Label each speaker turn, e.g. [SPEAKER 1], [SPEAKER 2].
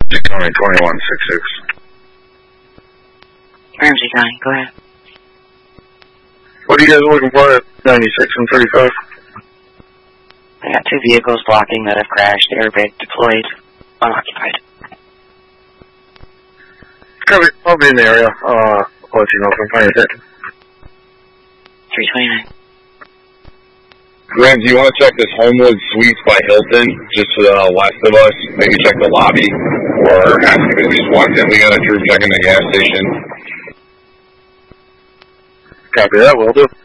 [SPEAKER 1] County 2166.
[SPEAKER 2] Ramsey County, go ahead.
[SPEAKER 1] What are you guys looking for at 96 and 35?
[SPEAKER 2] I got 2 vehicles blocking that have crashed. Airbag deployed. Unoccupied.
[SPEAKER 1] Copy. I'll be in the area. I'll let you know if I'm finding it.
[SPEAKER 2] 329.
[SPEAKER 3] Graham, do you want to check this Homewood Suites by Hilton, just to the west of us? Maybe check the lobby, or ask if we just walked in. We got a troop checking the gas station.
[SPEAKER 1] Copy that, will do.